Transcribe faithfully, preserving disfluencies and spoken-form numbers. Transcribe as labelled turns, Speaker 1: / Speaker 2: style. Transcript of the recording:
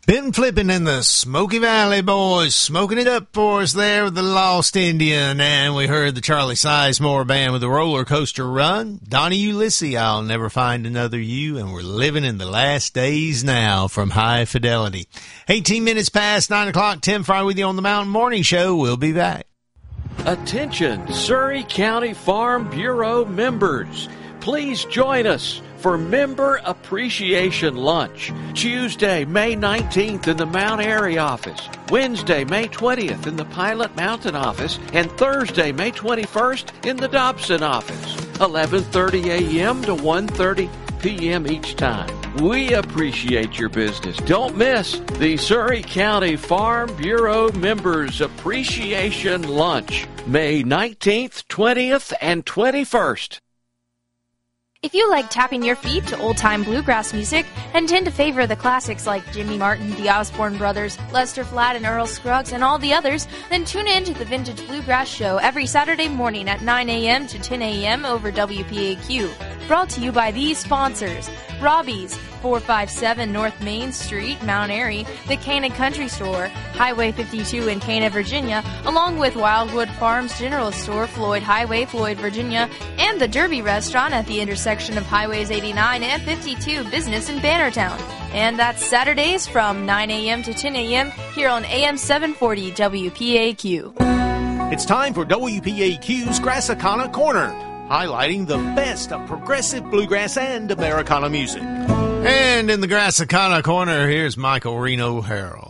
Speaker 1: Been flipping in the Smoky Valley, boys, smoking it up for us there with the Lost Indian, and we heard the Charlie Sizemore Band with the Roller Coaster Run. Donnie Ulysses, I'll Never Find Another You, and we're living in the last days now from High Fidelity. eighteen minutes past nine o'clock, Tim Fry with you on the Mountain Morning Show. We'll be back.
Speaker 2: Attention, Surrey County Farm Bureau members. Please join us for Member Appreciation Lunch, Tuesday, May nineteenth in the Mount Airy office, Wednesday, May twentieth in the Pilot Mountain office, and Thursday, May twenty-first in the Dobson office, eleven thirty a.m. to one thirty p.m. each time. We appreciate your business. Don't miss the Surrey County Farm Bureau Members Appreciation Lunch, May nineteenth, twentieth, and twenty-first.
Speaker 3: If you like tapping your feet to old-time bluegrass music and tend to favor the classics like Jimmy Martin, the Osborne Brothers, Lester Flatt and Earl Scruggs, and all the others, then tune in to the Vintage Bluegrass Show every Saturday morning at nine a.m. to ten a.m. over W P A Q. Brought to you by these sponsors: Robbie's, four fifty-seven North Main Street, Mount Airy, the Cana Country Store, Highway fifty-two in Cana, Virginia, along with Wildwood Farms General Store, Floyd Highway, Floyd, Virginia, and the Derby Restaurant at the intersection of Highways eighty-nine and fifty-two Business in Bannertown. And that's Saturdays from nine a.m. to ten a.m. here on A M seven forty W P A Q.
Speaker 1: It's time for W P A Q's Grassicana Corner, highlighting the best of progressive bluegrass and Americana music. And in the Grassicana Corner, here's Michael Reno Harrell.